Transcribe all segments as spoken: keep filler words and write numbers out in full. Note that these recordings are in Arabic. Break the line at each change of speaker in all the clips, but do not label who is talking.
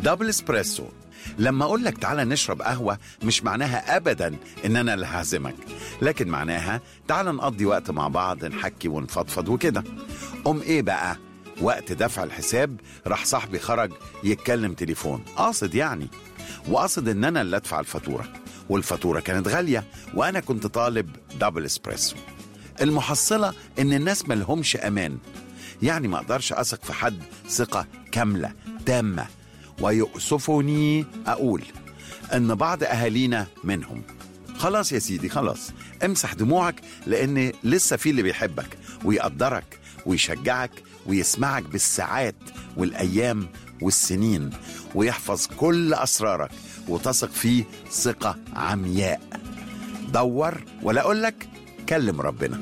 دبل اسبريسو. لما أقول لك تعالى نشرب قهوة مش معناها أبدا إن أنا اللي هعزمك، لكن معناها تعالى نقضي وقت مع بعض، نحكي ونفضفض وكده. أم إيه بقى؟ وقت دفع الحساب راح صاحبي خرج يتكلم تليفون، قاصد يعني، وقاصد إن أنا اللي أدفع الفاتورة، والفاتورة كانت غالية وأنا كنت طالب دبل اسبريسو. المحصلة إن الناس ملهمش أمان، يعني ما أقدرش أثق في حد ثقة كاملة تامة. ويؤسفني أقول أن بعض أهالينا منهم. خلاص يا سيدي، خلاص امسح دموعك، لأن لسه في اللي بيحبك ويقدرك ويشجعك ويسمعك بالساعات والأيام والسنين، ويحفظ كل أسرارك وتثق فيه ثقة عمياء. دور ولا أقولك كلم ربنا.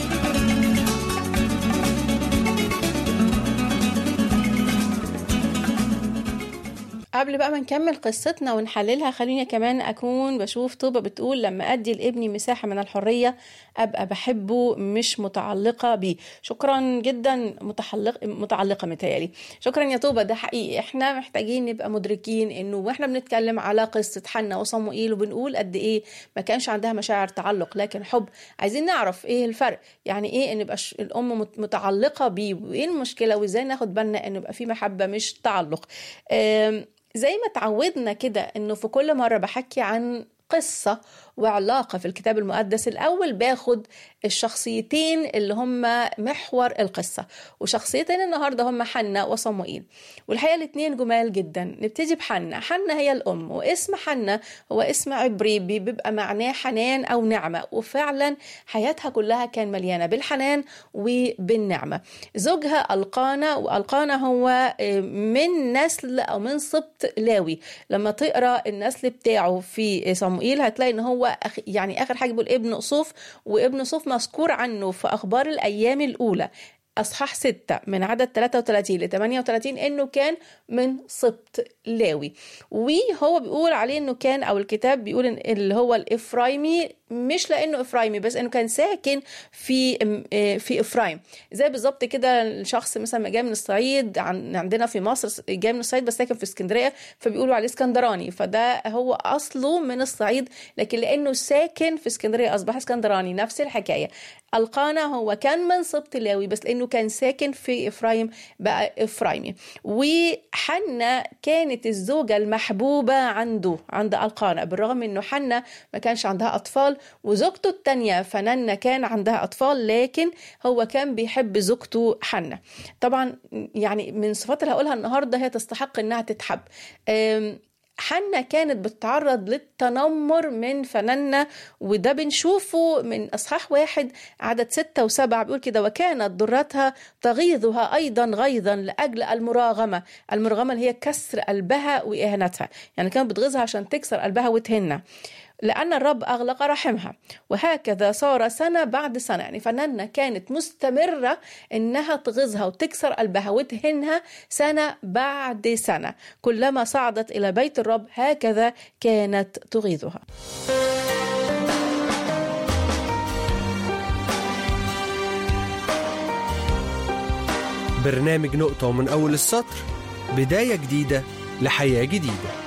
قبل بقى ما نكمل قصتنا ونحللها، خليني كمان أكون بشوف طوبة بتقول لما أدي لابني مساحة من الحرية أبقى بحبه مش متعلقة بيه. شكرا جدا. متعلق متعلقة متهيألي. شكرا يا طوبة. ده حقيقي احنا محتاجين نبقى مدركين انه واحنا بنتكلم على قصة حنا وصموئيل وبنقول قد ايه ما كانش عندها مشاعر تعلق لكن حب، عايزين نعرف ايه الفرق، يعني ايه ان يبقى الام متعلقة بيه، وايه المشكلة، وازاي ناخد بالنا ان يبقى في محبة مش تعلق. زي ما تعودنا كده انه في كل مرة بحكي عن قصة وعلاقة في الكتاب المقدس، الأول باخد الشخصيتين اللي هم محور القصة، وشخصيتين النهاردة هم حنا وصموئيل، والحقيقة الاثنين جمال جدا. نبتدي بحنا. حنا هي الأم، واسم حنا هو اسم عبري بيبقى معناه حنان أو نعمة، وفعلا حياتها كلها كان مليانة بالحنان وبالنعمة. زوجها القانا، والقانا هو من نسل أو من سبط لاوي. لما تقرأ النسل بتاعه في صموئيل هتلاقي إن هو يعني آخر حاجة بيقول ابن صوف، وابن صوف مذكور عنه في أخبار الأيام الأولى أصحاح ستة من عدد ثلاثة وثلاثين ل ثمانية وثلاثين إنه كان من سبط لاوي، وهو بيقول عليه إنه كان، أو الكتاب بيقول إن اللي هو الإفرايمي، مش لأنه إفرايمي بس إنه كان ساكن في في إفرايم. زي بالظبط كده الشخص مثلا جاي من الصعيد، عندنا في مصر جاي من الصعيد بس ساكن في اسكندرية فبيقولوا عليه اسكندراني، فده هو أصله من الصعيد لكن لأنه ساكن في اسكندرية أصبح اسكندراني. نفس الحكاية. القانا هو كان من سبط لاوي بس لأنه كان ساكن في إفرايم بقى إفرايمي. وحنا كانت الزوجة المحبوبة عنده عند القانا، بالرغم إنه حنا ما كانش عندها أطفال، وزوجته التانية فنانة كان عندها أطفال، لكن هو كان بيحب زوجته حنا. طبعا يعني من صفات اللي هقولها النهاردة هي تستحق إنها تتحب. حنا كانت بتتعرض للتنمر من فنانة، وده بنشوفه من أصحاح واحد عدد ستة وسبعة بيقول كده: وكانت ضرتها تغيظها أيضا غيظا لأجل المراغمة. المراغمة اللي هي كسر قلبها وإهانتها، يعني كانت بتغيظها عشان تكسر قلبها وتهنها، لأن الرب أغلق رحمها. وهكذا صار سنة بعد سنة، يعني فنانة كانت مستمرة إنها تغيظها وتكسر قلبها وتهنها سنة بعد سنة، كلما صعدت إلى بيت الرب هكذا كانت تغيظها.
برنامج نقطة ومن أول السطر، بداية جديدة لحياة جديدة.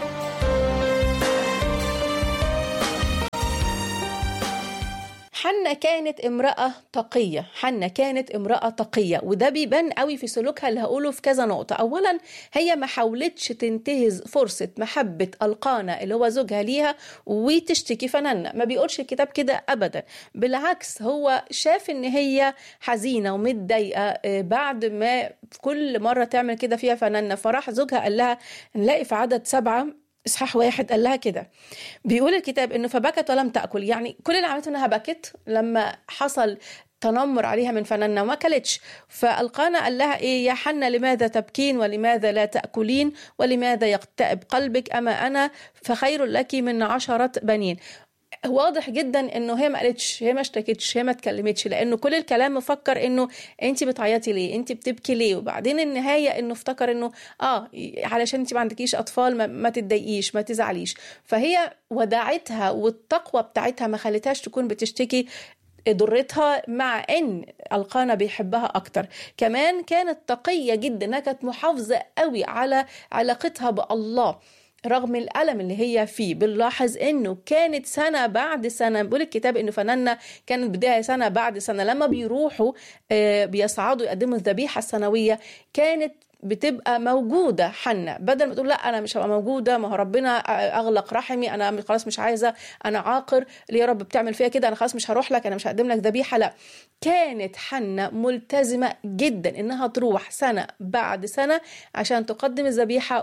حنا كانت امرأة تقية. حنا كانت امرأة تقية، وده بيبان قوي في سلوكها اللي هقوله في كذا نقطة. أولا، هي ما حاولتش تنتهز فرصة محبة القانا اللي هو زوجها ليها وتشتكي فنانة. ما بيقولش الكتاب كده أبدا، بالعكس هو شاف إن هي حزينة ومتضايقة بعد ما كل مرة تعمل كده فيها فنانة، فراح زوجها قال لها، نلاقي في عدد سبعة إصحاح واحد قال لها كده، بيقول الكتاب إنه فبكت ولم تأكل. يعني كل اللي عملته إنها بكت لما حصل تنمر عليها من فنانة وما أكلتش. فالقانا قال لها إيه؟ يا حنا لماذا تبكين ولماذا لا تأكلين ولماذا يقتئب قلبك؟ أما أنا فخير لك من عشرة بنين. واضح جدا انه هي ما قالتش، هي ما اشتكتش، هي ما اتكلمتش، لانه كل الكلام مفكر انه انت بتعيطي ليه، انت بتبكي ليه، وبعدين النهايه انه افتكر انه اه علشان انت ما عندكيش اطفال ما, ما تتضايقيش ما تزعليش. فهي وداعتها والتقوى بتاعتها ما خلتهاش تكون بتشتكي، ضرتها مع ان القانا بيحبها اكتر. كمان كانت تقية جدا، انها كانت محافظة قوي على علاقتها بالله رغم الألم اللي هي فيه. بنلاحظ انه كانت سنة بعد سنة، بيقول الكتاب انه فنانة كانت بداية سنة بعد سنة لما بيروحوا بيصعدوا يقدموا الذبيحة السنوية، كانت بتبقى موجودة حنة، بدل ما تقول لا أنا مش هبقى موجودة، ما هو ربنا أغلق رحمي، أنا خلاص مش عايزة، أنا عاقر، ليه يا رب بتعمل فيها كده، أنا خلاص مش هروح لك، أنا مش هقدم لك ذبيحة. لا، كانت حنة ملتزمة جدا إنها تروح سنة بعد سنة عشان تقدم الذبيحة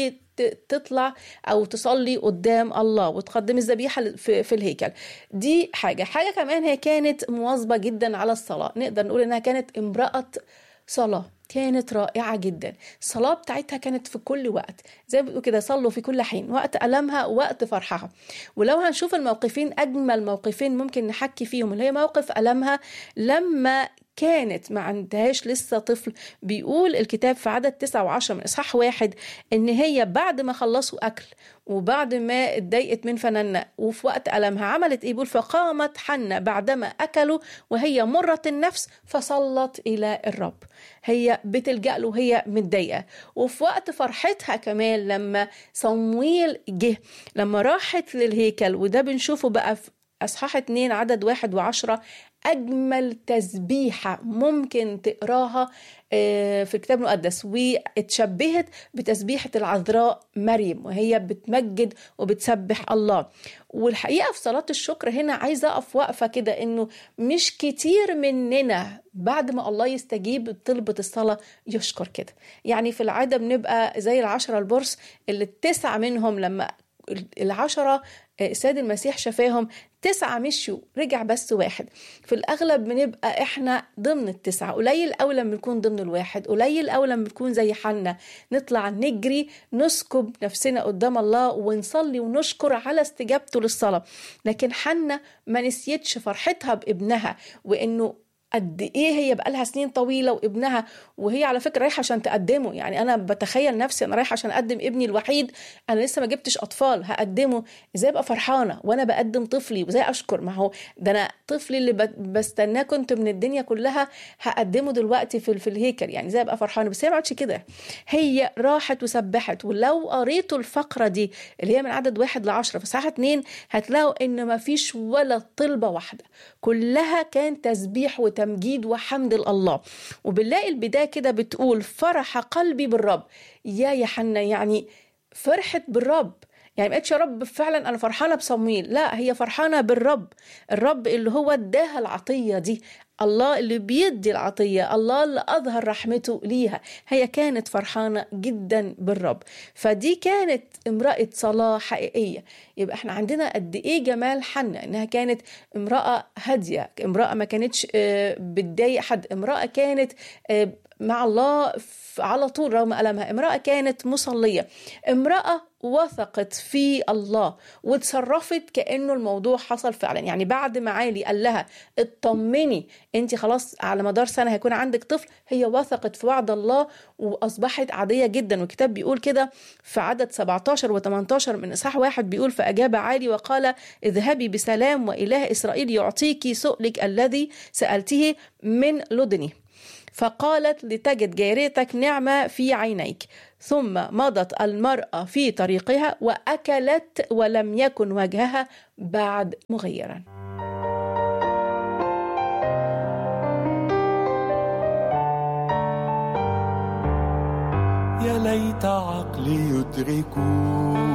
وتطلع أو تصلي قدام الله وتقدم الذبيحة في, في الهيكل. دي حاجة حاجة كمان هي كانت مواظبة جدا على الصلاة، نقدر نقول إنها كانت امرأة صلاة، كانت رائعة جدا. الصلاة بتاعتها كانت في كل وقت، زي ما بيقولوا كده صلوا في كل حين، وقت ألمها وقت فرحها. ولو هنشوف الموقفين، أجمل موقفين ممكن نحكي فيهم اللي هي موقف ألمها لما كانت ما عندهاش لسه طفل. بيقول الكتاب في عدد تسعة وعشرة من إصحاح واحد إن هي بعد ما خلصوا أكل وبعد ما اتضايقت من فنانة وفي وقت ألمها عملت إيه؟ بيقول فقامت حنة بعدما أكلوا وهي مرة النفس فصلت إلى الرب. هي بتلجأ له وهي متضايقة. وفي وقت فرحتها كمان لما صمويل جه، لما راحت للهيكل، وده بنشوفه بقى في أصحاح اتنين عدد واحد وعشرة، أجمل تسبيحة ممكن تقراها في الكتاب المقدس، واتشبهت بتسبيحة العذراء مريم وهي بتمجد وبتسبح الله. والحقيقة في صلاة الشكر هنا عايزة أقف وقفة كده، إنه مش كتير مننا بعد ما الله يستجيب طلبة الصلاة يشكر كده. يعني في العادة بنبقى زي العشرة البرص اللي التسعة منهم لما العشرة السيد المسيح شفاهم، تسعة مشوا رجع بس واحد. في الأغلب بنبقى إحنا ضمن التسعة، قليل أوي لما نكون ضمن الواحد، قليل أوي لما نكون زي حنة نطلع نجري نسكب نفسنا قدام الله ونصلي ونشكر على استجابته للصلاة. لكن حنة ما نسيتش فرحتها بابنها، وإنه قد ايه هي بقالها سنين طويله وابنها، وهي على فكره رايحه عشان تقدمه. يعني انا بتخيل نفسي انا رايحه عشان اقدم ابني الوحيد، انا لسه ما جبتش اطفال هقدمه، ازاي ابقى فرحانه وانا بقدم طفلي وازاي اشكر؟ ما هو ده انا طفلي اللي بستناه كنت من الدنيا كلها هقدمه دلوقتي في في الهيكل، يعني ازاي ابقى فرحانه؟ بس هي ما عادش كده، هي راحت وسبحت. ولو قريتوا الفقره دي اللي هي من عدد واحد لعشرة في ساعه اتنين هتلاقوا ان ما فيش ولا طلبه واحده، كلها كان تسبيح وت تمجيد وحمد الله. وبنلاقي البداية كده بتقول فرح قلبي بالرب. يا يحنة، يعني فرحت بالرب، يعني ما قالتش يا رب فعلا أنا فرحانة بصمويل، لا، هي فرحانة بالرب، الرب اللي هو اداها العطية دي، الله اللي بيدي العطية، الله اللي أظهر رحمته ليها. هي كانت فرحانة جدا بالرب. فدي كانت امرأة صلاة حقيقية. يبقى احنا عندنا قد ايه جمال حنة، انها كانت امرأة هادية، امرأة ما كانتش بتضايق حد، امرأة كانت مع الله على طول رغم ألمها، امرأة كانت مصلية، امرأة وثقت في الله وتصرفت كأنه الموضوع حصل فعلا. يعني بعد ما عالي قال لها اطمني انت خلاص على مدار سنة هيكون عندك طفل، هي وثقت في وعد الله وأصبحت عادية جدا. والكتاب بيقول كده في عدد سبعتاشر وتمنتاشر من إصحاح واحد، بيقول فأجاب عالي وقال اذهبي بسلام وإله إسرائيل يعطيك سؤلك الذي سألته من لدنه. فقالت لتجد جاريتك نعمة في عينيك. ثم مضت المرأة في طريقها وأكلت ولم يكن وجهها بعد مغيرا.
يا ليت عقلي يدرك